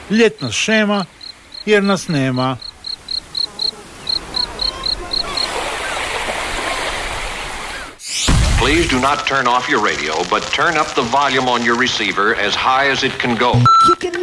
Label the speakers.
Speaker 1: ljetna šema jer nas nema.
Speaker 2: Please do not turn off your radio, but turn up the volume on your receiver as high as it can go.
Speaker 3: You can